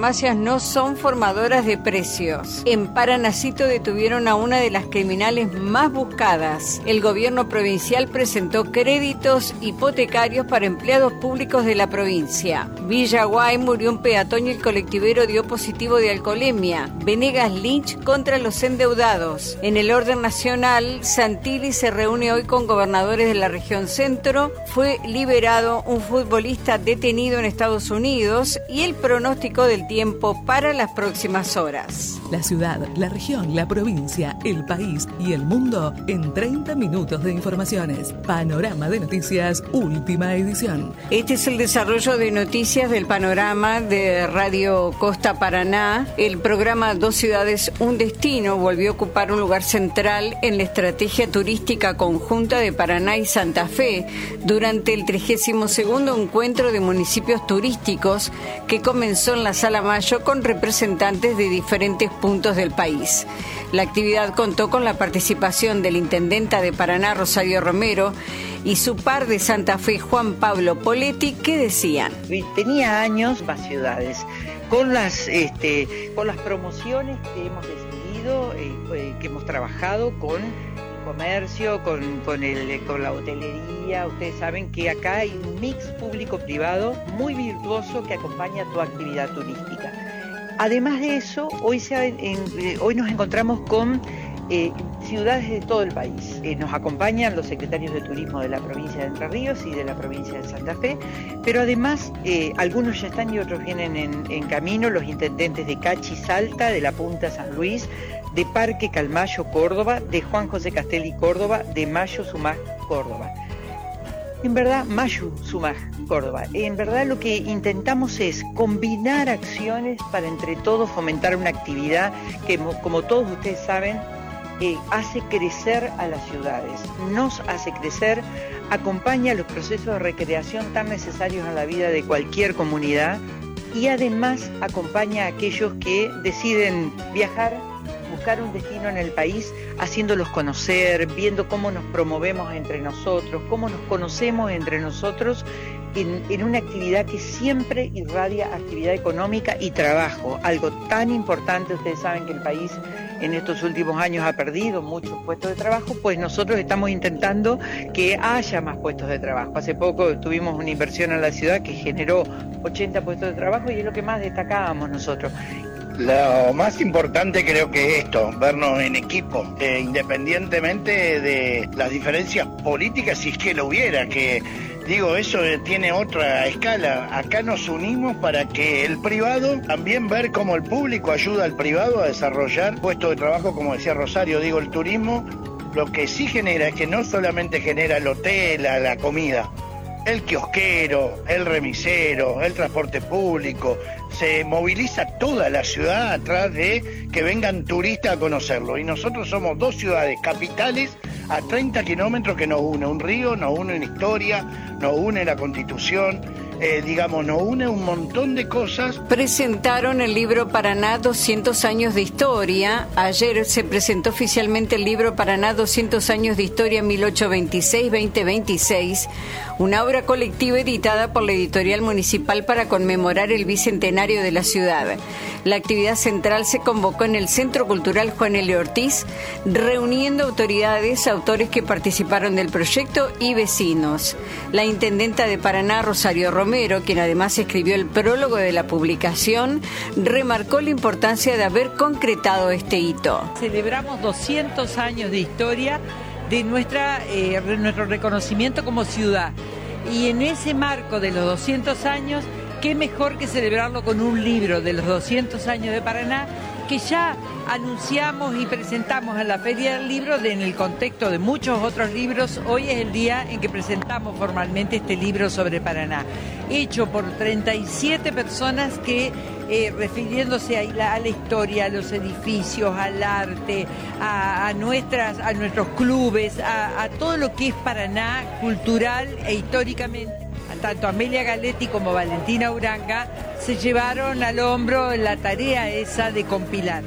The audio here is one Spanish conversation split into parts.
farmacias no son formadoras de precios. En Paranacito detuvieron a una de las criminales más buscadas. El gobierno provincial presentó créditos hipotecarios para empleados públicos de la provincia. Villaguay murió un peatón y el colectivero dio positivo de alcoholemia. Venegas Lynch contra los endeudados. En el orden nacional, Santilli se reúne hoy con gobernadores de la región centro. Fue liberado un futbolista detenido en Estados Unidos y el pronóstico del tiempo para las próximas horas. La ciudad, la región, la provincia, el país y el mundo en 30 minutos de informaciones. Panorama de Noticias, última edición. Este es el desarrollo de noticias del panorama de Radio Costa Paraná. El programa Dos Ciudades, un Destino volvió a ocupar un lugar central en la estrategia turística conjunta de Paraná y Santa Fe durante el 32º encuentro de municipios turísticos que comenzó en la Sala Mayo con representantes de diferentes puntos del país. La actividad contó con la participación de la intendenta de Paraná, Rosario Romero, y su par de Santa Fe, Juan Pablo Poletti, que decían: tenía años más ciudades, con las promociones que hemos decidido, que hemos trabajado con el comercio, con la hotelería. Ustedes saben que acá hay un mix público-privado muy virtuoso que acompaña tu actividad turística. Además de eso, hoy nos encontramos con ciudades de todo el país. Nos acompañan los secretarios de turismo de la provincia de Entre Ríos y de la provincia de Santa Fe, pero además algunos ya están y otros vienen en camino, los intendentes de Cachi, Salta, de La Punta, San Luis, de Parque Calmayo, Córdoba, de Juan José Castelli, Córdoba, de Mayo, Sumaj, Córdoba. En verdad, Mayo, Sumaj, Córdoba. En verdad lo que intentamos es combinar acciones para entre todos fomentar una actividad que, como todos ustedes saben, hace crecer a las ciudades, nos hace crecer, acompaña los procesos de recreación tan necesarios en la vida de cualquier comunidad y además acompaña a aquellos que deciden viajar, buscar un destino en el país, haciéndolos conocer, viendo cómo nos promovemos entre nosotros, cómo nos conocemos entre nosotros en una actividad que siempre irradia actividad económica y trabajo, algo tan importante. Ustedes saben que el país en estos últimos años ha perdido muchos puestos de trabajo, pues nosotros estamos intentando que haya más puestos de trabajo. Hace poco tuvimos una inversión en la ciudad que generó 80 puestos de trabajo y es lo que más destacábamos nosotros. Lo más importante creo que es esto, vernos en equipo, independientemente de las diferencias políticas, si es que lo hubiera, que digo, eso tiene otra escala. Acá nos unimos para que el privado, también ver cómo el público ayuda al privado a desarrollar puestos de trabajo, como decía Rosario, digo, el turismo, lo que sí genera es que no solamente genera el hotel, la comida, el kiosquero, el remisero, el transporte público, se moviliza toda la ciudad atrás de que vengan turistas a conocerlo. Y nosotros somos dos ciudades capitales a 30 kilómetros que nos une un río, nos une una historia, nos une la Constitución, nos une un montón de cosas. Presentaron el libro Paraná 200 años de historia. Ayer se presentó oficialmente el libro Paraná 200 años de historia 1826-2026, una obra colectiva editada por la Editorial Municipal para conmemorar el bicentenario de la ciudad. La actividad central se convocó en el Centro Cultural Juan L. Ortiz, reuniendo autoridades, autores que participaron del proyecto y vecinos. La intendenta de Paraná, Rosario Romero, quien además escribió el prólogo de la publicación, remarcó la importancia de haber concretado este hito. Celebramos 200 años de historia de nuestro reconocimiento como ciudad. Y en ese marco de los 200 años, qué mejor que celebrarlo con un libro de los 200 años de Paraná, que ya anunciamos y presentamos en la Feria del Libro en el contexto de muchos otros libros. Hoy es el día en que presentamos formalmente este libro sobre Paraná, hecho por 37 personas que, refiriéndose a la historia, a los edificios, al arte, a nuestros clubes, a todo lo que es Paraná cultural e históricamente. Tanto Amelia Galetti como Valentina Uranga se llevaron al hombro la tarea esa de compilar.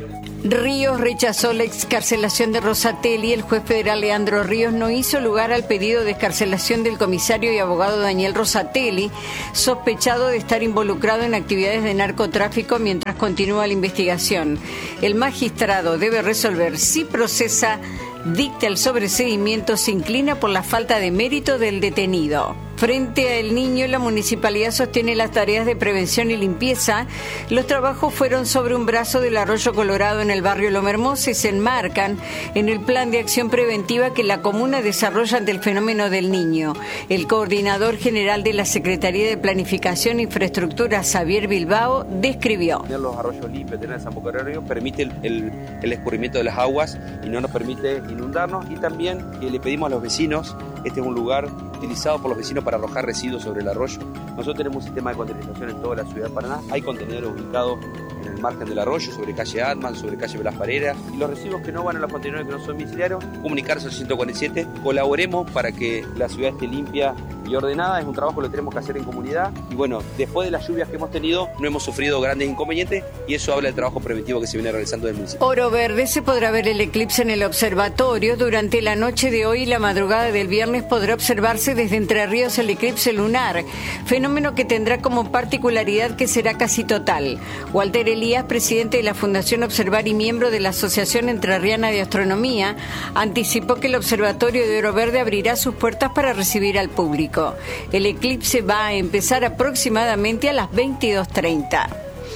Ríos rechazó la excarcelación de Rosatelli. El juez federal Leandro Ríos no hizo lugar al pedido de excarcelación del comisario y abogado Daniel Rosatelli, sospechado de estar involucrado en actividades de narcotráfico mientras continúa la investigación. El magistrado debe resolver si procesa, dicta el sobreseimiento, se inclina por la falta de mérito del detenido. Frente a El Niño, la municipalidad sostiene las tareas de prevención y limpieza. Los trabajos fueron sobre un brazo del Arroyo Colorado en el barrio Loma Hermosa y se enmarcan en el plan de acción preventiva que la comuna desarrolla ante el fenómeno del Niño. El coordinador general de la Secretaría de Planificación e Infraestructura, Xavier Bilbao, describió. Tener los arroyos limpios, tener el desembocarero permite el escurrimiento de las aguas y no nos permite inundarnos, y también le pedimos a los vecinos, este es un lugar utilizado por los vecinos para arrojar residuos sobre el arroyo. Nosotros tenemos un sistema de contenerización en toda la ciudad de Paraná. Hay contenedores ubicados en el margen del arroyo, sobre calle Atman, sobre calle Blas Parera. Y los residuos que no van a los contenedores que no son domiciliarios, comunicarse al 147. Colaboremos para que la ciudad esté limpia y ordenada. Es un trabajo que lo tenemos que hacer en comunidad. Y bueno, después de las lluvias que hemos tenido, no hemos sufrido grandes inconvenientes, y eso habla del trabajo preventivo que se viene realizando del municipio. Oro Verde se podrá ver el eclipse en el observatorio. Durante la noche de hoy y la madrugada del viernes podrá observarse desde Entre Ríos el eclipse lunar, fenómeno que tendrá como particularidad que será casi total. Walter Elías, presidente de la Fundación Observar y miembro de la Asociación Entrerriana de Astronomía, anticipó que el observatorio de Oro Verde abrirá sus puertas para recibir al público. El eclipse va a empezar aproximadamente a las 22:30.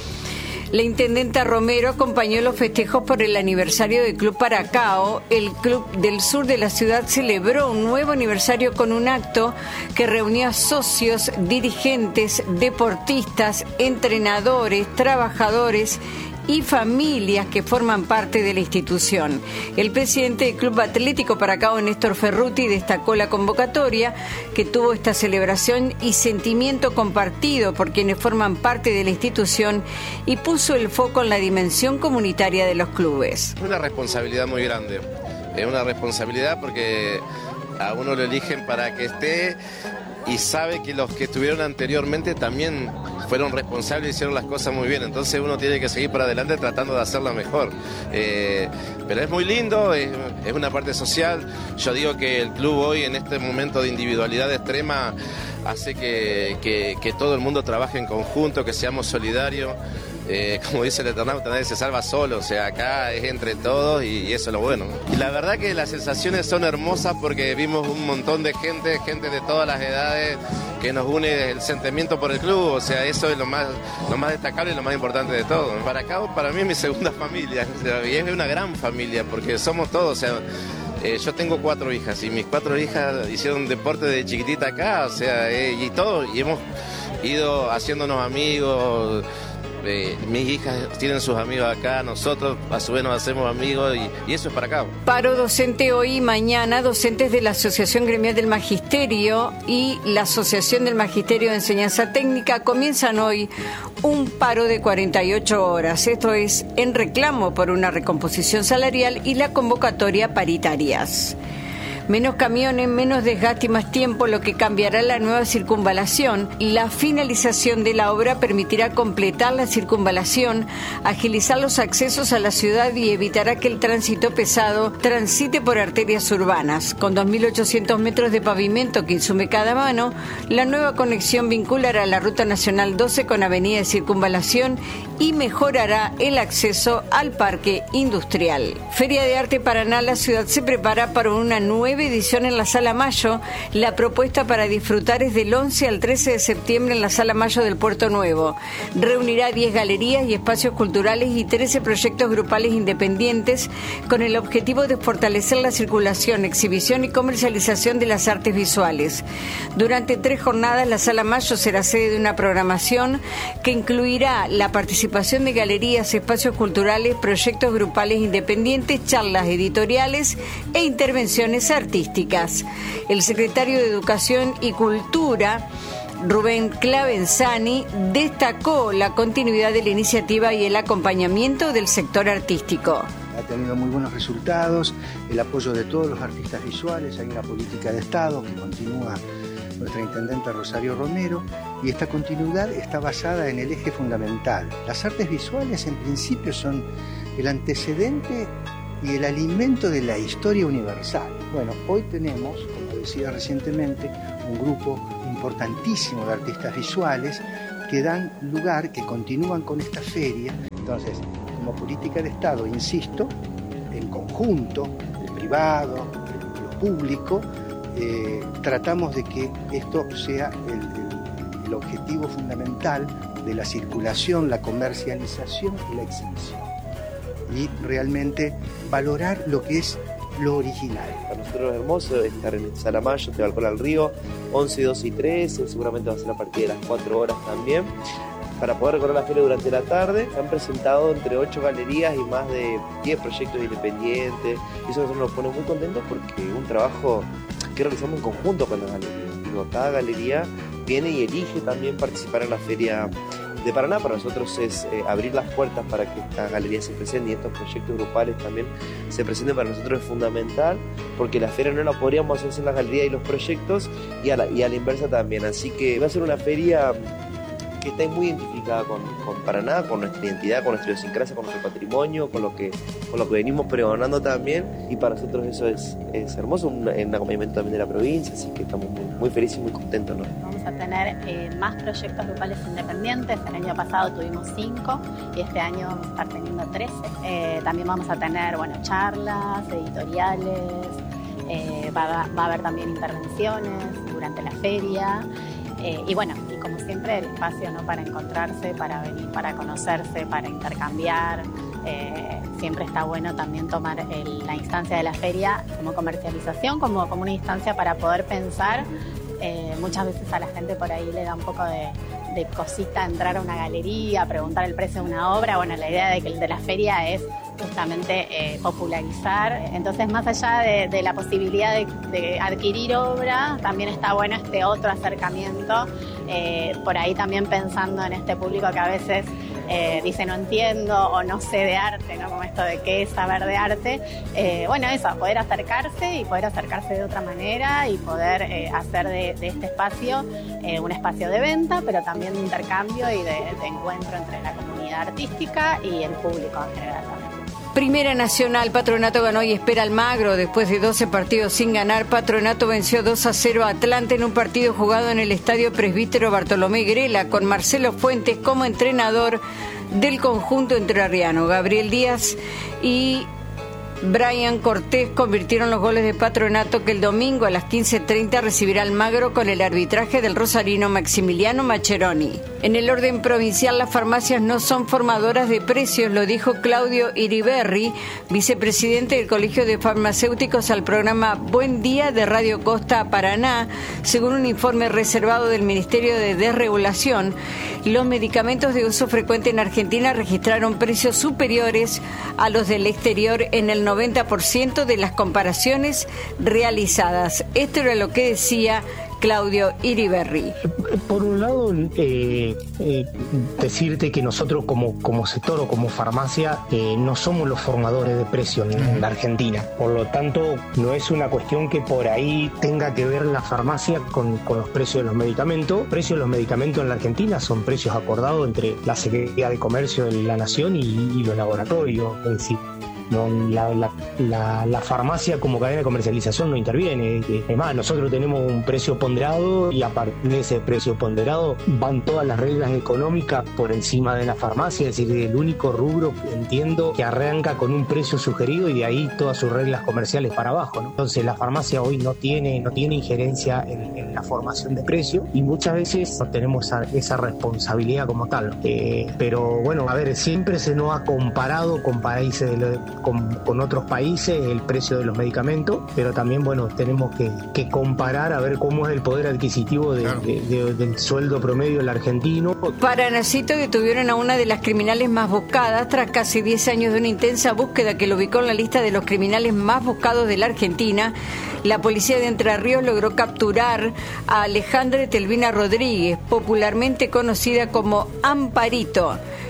La intendenta Romero acompañó los festejos por el aniversario del Club Paracao. El club del sur de la ciudad celebró un nuevo aniversario con un acto que reunió a socios, dirigentes, deportistas, entrenadores, trabajadores y familias que forman parte de la institución. El presidente del Club Atlético Paracao, Néstor Ferruti, destacó la convocatoria que tuvo esta celebración y sentimiento compartido por quienes forman parte de la institución, y puso el foco en la dimensión comunitaria de los clubes. Es una responsabilidad muy grande, es una responsabilidad porque a uno lo eligen para que esté y sabe que los que estuvieron anteriormente también fueron responsables y hicieron las cosas muy bien, entonces uno tiene que seguir para adelante tratando de hacerla mejor. Pero es muy lindo, es una parte social. Yo digo que el club hoy, en este momento de individualidad extrema, hace que todo el mundo trabaje en conjunto, que seamos solidarios. Como dice el Eternauta, nadie se salva solo, o sea, acá es entre todos y eso es lo bueno. Y la verdad que las sensaciones son hermosas porque vimos un montón de gente de todas las edades, que nos une el sentimiento por el club, o sea, eso es lo más destacable y lo más importante de todo. Paracao para mí es mi segunda familia, o sea, y es una gran familia porque somos todos, o sea, yo tengo 4 hijas y mis 4 hijas hicieron deporte de chiquitita acá, o sea, y hemos ido haciéndonos amigos. Mis hijas tienen sus amigos acá, nosotros a su vez nos hacemos amigos y eso es Paracao. Paro docente hoy y mañana. Docentes de la Asociación Gremial del Magisterio y la Asociación del Magisterio de Enseñanza Técnica comienzan hoy un paro de 48 horas. Esto es en reclamo por una recomposición salarial y la convocatoria paritarias. Menos camiones, menos desgaste y más tiempo, lo que cambiará la nueva circunvalación. La finalización de la obra permitirá completar la circunvalación, agilizar los accesos a la ciudad y evitará que el tránsito pesado transite por arterias urbanas. Con 2.800 metros de pavimento que insume cada mano, la nueva conexión vinculará la Ruta Nacional 12 con Avenida de Circunvalación y mejorará el acceso al Parque Industrial. Feria de Arte Paraná, la ciudad se prepara para una nueva edición en la Sala Mayo. La propuesta para disfrutar es del 11 al 13 de septiembre en la Sala Mayo del Puerto Nuevo. Reunirá 10 galerías y espacios culturales y 13 proyectos grupales independientes con el objetivo de fortalecer la circulación, exhibición y comercialización de las artes visuales. Durante 3 jornadas, la Sala Mayo será sede de una programación que incluirá la participación de galerías, espacios culturales, proyectos grupales independientes, charlas editoriales e intervenciones artísticas. El secretario de Educación y Cultura, Rubén Clavenzani, destacó la continuidad de la iniciativa y el acompañamiento del sector artístico. Ha tenido muy buenos resultados, el apoyo de todos los artistas visuales, hay una política de Estado que continúa nuestra intendente Rosario Romero, y esta continuidad está basada en el eje fundamental. Las artes visuales en principio son el antecedente y el alimento de la historia universal. Bueno, hoy tenemos, como decía recientemente, un grupo importantísimo de artistas visuales que dan lugar, que continúan con esta feria. Entonces, como política de Estado, insisto, en conjunto, el privado, lo público, tratamos de que esto sea el objetivo fundamental de la circulación, la comercialización y la exhibición. Y realmente valorar lo que es lo original. Para nosotros es hermoso estar en Salamayo, de Balcón al Río, 11, 12 y 13, seguramente va a ser a partir de las 4 horas también. Para poder recorrer la feria durante la tarde, se han presentado entre 8 galerías y más de 10 proyectos independientes. Y eso a nosotros nos pone muy contentos porque es un trabajo que realizamos en conjunto con las galerías. Digo, cada galería viene y elige también participar en la feria de Paraná. Para nosotros es abrir las puertas para que estas galerías se presenten y estos proyectos grupales también se presenten. Para nosotros es fundamental porque la feria no la podríamos hacer sin las galerías y los proyectos y a la inversa también. Así que va a ser una feria que está muy identificada con Paraná, con nuestra identidad, con nuestra idiosincrasia, con nuestro patrimonio, con lo que venimos pregonando también, y para nosotros eso es hermoso, un acompañamiento también de la provincia, así que estamos muy felices y muy contentos, ¿no? Vamos a tener más proyectos grupales independientes. El año pasado tuvimos 5 y este año vamos a estar teniendo 13. También vamos a tener charlas, editoriales, va a haber también intervenciones durante la feria. Y como siempre, el espacio, ¿no?, para encontrarse, para venir, para conocerse, para intercambiar. Siempre está bueno también tomar la instancia de la feria como comercialización, como una instancia para poder pensar. Muchas veces a la gente por ahí le da un poco de cosita entrar a una galería, preguntar el precio de una obra. Bueno, la idea de la feria es justamente popularizar. Entonces, más allá de la posibilidad de adquirir obra, también está bueno este otro acercamiento, por ahí también pensando en este público que a veces dice no entiendo o no sé de arte, ¿no? Como esto de qué es saber de arte. Eso, poder acercarse de otra manera y poder hacer de este espacio un espacio de venta, pero también de intercambio y de encuentro entre la comunidad artística y el público en general también. Primera Nacional, Patronato ganó y espera Almagro. Después de 12 partidos sin ganar, Patronato venció 2-0 a Atlante en un partido jugado en el Estadio Presbítero Bartolomé Grela, con Marcelo Fuentes como entrenador del conjunto entrerriano. Gabriel Díaz y Brian Cortés convirtieron los goles de Patronato, que el domingo a las 15:30 recibirá Almagro con el arbitraje del rosarino Maximiliano Maccheroni. En el orden provincial, las farmacias no son formadoras de precios, lo dijo Claudio Iriberri, vicepresidente del Colegio de Farmacéuticos, al programa Buen Día de Radio Costa Paraná. Según un informe reservado del Ministerio de Desregulación, los medicamentos de uso frecuente en Argentina registraron precios superiores a los del exterior en el 90% de las comparaciones realizadas. Esto era lo que decía Claudio Iriberri. Por un lado, decirte que nosotros como sector o como farmacia no somos los formadores de precios en la Argentina. Por lo tanto, no es una cuestión que por ahí tenga que ver la farmacia con los precios de los medicamentos. Los precios de los medicamentos en la Argentina son precios acordados entre la Secretaría de Comercio de la Nación y los laboratorios. Es decir, no, la farmacia como cadena de comercialización no interviene. Además, nosotros tenemos un precio ponderado y a partir de ese precio ponderado van todas las reglas económicas por encima de la farmacia. Es decir, el único rubro, entiendo, que arranca con un precio sugerido y de ahí todas sus reglas comerciales para abajo, ¿no? Entonces la farmacia hoy no tiene injerencia en la formación de precios y muchas veces no tenemos esa responsabilidad como tal. Pero bueno, a ver, siempre se nos ha comparado con países con otros países el precio de los medicamentos, pero también, bueno, tenemos que comparar a ver cómo es el poder adquisitivo del sueldo promedio del argentino. Paranacito detuvieron a una de las criminales más buscadas tras casi 10 años de una intensa búsqueda que lo ubicó en la lista de los criminales más buscados de la Argentina. La policía de Entre Ríos logró capturar a Alejandra Telvina Rodríguez, popularmente conocida como Amparito.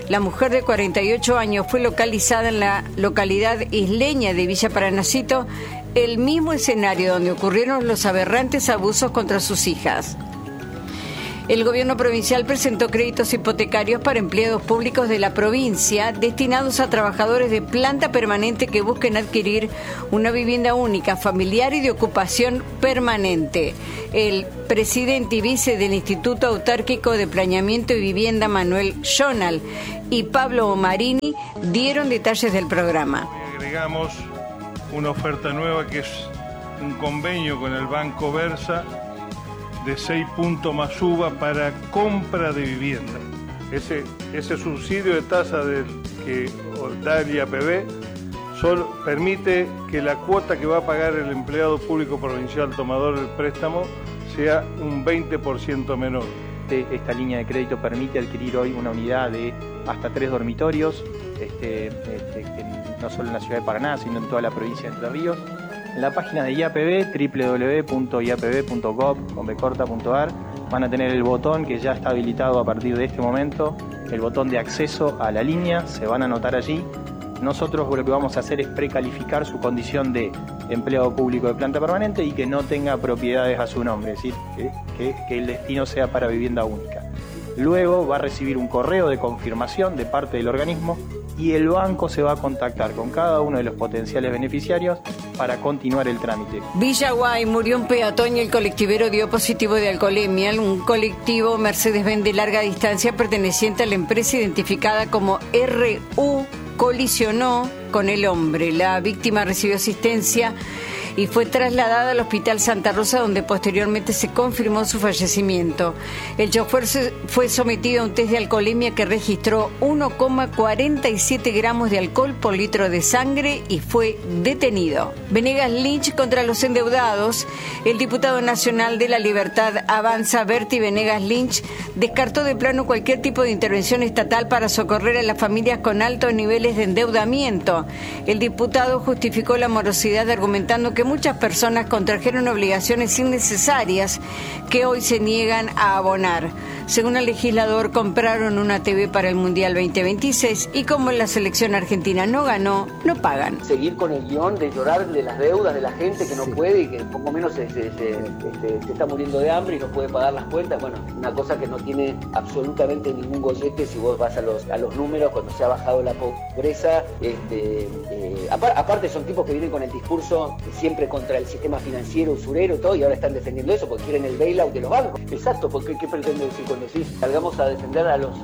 La mujer de 48 años fue localizada en la localidad isleña de Villa Paranacito, el mismo escenario donde ocurrieron los aberrantes abusos contra sus hijas. El gobierno provincial presentó créditos hipotecarios para empleados públicos de la provincia destinados a trabajadores de planta permanente que busquen adquirir una vivienda única, familiar y de ocupación permanente. El presidente y vice del Instituto Autárquico de Planeamiento y Vivienda, Manuel Jonal, y Pablo Marini dieron detalles del programa. Agregamos una oferta nueva que es un convenio con el Banco Versa de 6 puntos más UVA para compra de vivienda. Ese subsidio de tasa que da el IAPB solo permite que la cuota que va a pagar el empleado público provincial tomador del préstamo sea un 20% menor. Esta línea de crédito permite adquirir hoy una unidad de hasta 3 dormitorios, que no solo en la ciudad de Paraná, sino en toda la provincia de Entre Ríos. En la página de IAPB, www.iapb.gov.ar, van a tener el botón que ya está habilitado a partir de este momento, el botón de acceso a la línea, se van a anotar allí. Nosotros lo que vamos a hacer es precalificar su condición de empleado público de planta permanente y que no tenga propiedades a su nombre, es decir, que el destino sea para vivienda única. Luego va a recibir un correo de confirmación de parte del organismo y el banco se va a contactar con cada uno de los potenciales beneficiarios para continuar el trámite. Villa Guay, murió un peatón y el colectivero dio positivo de alcoholemia. Un colectivo Mercedes-Benz de larga distancia perteneciente a la empresa identificada como RU colisionó con el hombre. La víctima recibió asistencia y fue trasladada al Hospital Santa Rosa, donde posteriormente se confirmó su fallecimiento. El chofer fue sometido a un test de alcoholemia que registró 1,47 gramos de alcohol por litro de sangre y fue detenido. Venegas Lynch contra los endeudados. El diputado nacional de La Libertad Avanza, Berti Venegas Lynch, descartó de plano cualquier tipo de intervención estatal para socorrer a las familias con altos niveles de endeudamiento. El diputado justificó la morosidad argumentando que muchas personas contrajeron obligaciones innecesarias que hoy se niegan a abonar. Según el legislador, compraron una TV para el Mundial 2026 y como la selección argentina no ganó, no pagan. Seguir con el guión de llorar de las deudas de la gente que no puede y que poco menos se está muriendo de hambre y no puede pagar las cuentas. Bueno, una cosa que no tiene absolutamente ningún gollete si vos vas a los números cuando se ha bajado la pobreza. Aparte son tipos que vienen con el discurso siempre contra el sistema financiero, usurero, todo, y ahora están defendiendo eso porque quieren el bailout de los bancos. Exacto, porque ¿qué pretende decir cuando decís salgamos a defender a los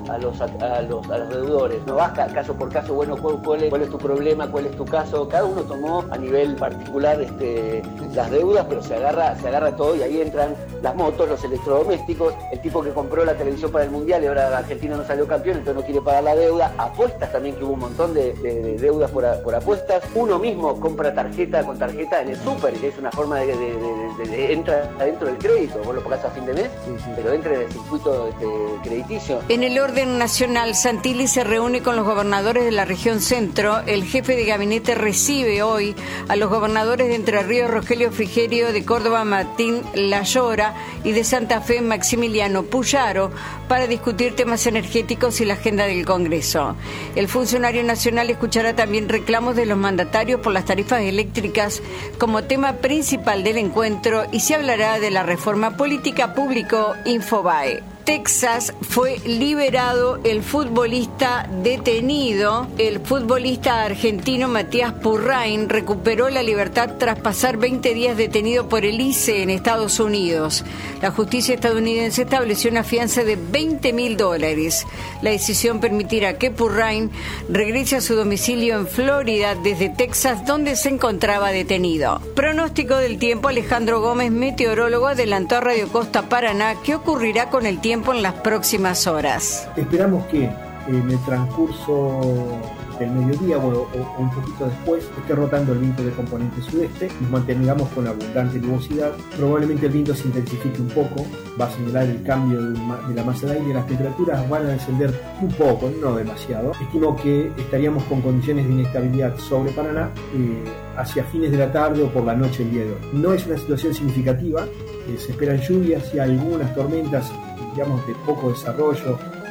deudores? No vas caso por caso, bueno, ¿cuál es tu problema? ¿Cuál es tu caso? Cada uno tomó a nivel particular las deudas, pero se agarra todo y ahí entran las motos, los electrodomésticos, el tipo que compró la televisión para el Mundial y ahora Argentina no salió campeón, entonces no quiere pagar la deuda. Apuestas también, que hubo un montón de deudas por apuestas. Uno mismo compra tarjeta con tarjeta en el súper, que es una forma de entra adentro del crédito. Vos lo pagás a fin de mes, pero entra en el circuito crediticio. En el orden nacional, Santilli se reúne con los gobernadores de la región centro. El jefe de gabinete recibe hoy a los gobernadores de Entre Ríos, Rogelio Frigerio, de Córdoba, Martín Layora, y de Santa Fe, Maximiliano Puyaro, para discutir temas energéticos y la agenda del Congreso. El funcionario nacional escuchará también reclamos de los mandatarios por las tarifas eléctricas como tema principal del encuentro y se hablará de la reforma política, publicó Infobae. Texas fue liberado el futbolista detenido. El futbolista argentino Matías Purrain recuperó la libertad tras pasar 20 días detenido por el ICE en Estados Unidos. La justicia estadounidense estableció una fianza de $20.000. La decisión permitirá que Purrain regrese a su domicilio en Florida desde Texas, donde se encontraba detenido. Pronóstico del tiempo. Alejandro Gómez, meteorólogo, adelantó a Radio Costa Paraná qué ocurrirá con el tiempo en las próximas horas. Esperamos que en el transcurso del mediodía o un poquito después esté rotando el viento de componente sudeste, nos mantengamos con abundante nubosidad, probablemente el viento se intensifique un poco, va a señalar el cambio de la masa de aire, las temperaturas van a descender un poco, no demasiado. Estimo que estaríamos con condiciones de inestabilidad sobre Paraná hacia fines de la tarde o por la noche el día de hoy. No es una situación significativa, se esperan lluvias y algunas tormentas, digamos, de poco desarrollo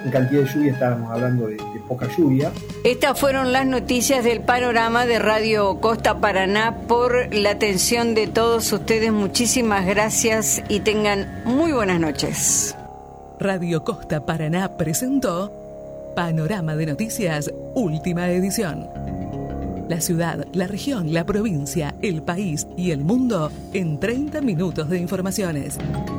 En cantidad de lluvia estábamos hablando de poca lluvia. Estas fueron las noticias del panorama de Radio Costa Paraná. Por la atención de todos ustedes, muchísimas gracias y tengan muy buenas noches. Radio Costa Paraná presentó Panorama de Noticias, última edición. La ciudad, la región, la provincia, el país y el mundo en 30 minutos de informaciones.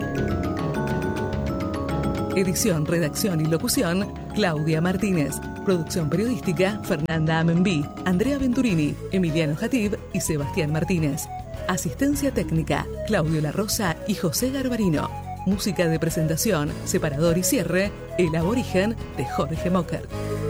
Edición, redacción y locución, Claudia Martínez. Producción periodística, Fernanda Amenbí, Andrea Venturini, Emiliano Jatib y Sebastián Martínez. Asistencia técnica, Claudio La Rosa y José Garbarino. Música de presentación, separador y cierre, El Aborigen de Jorge Mocker.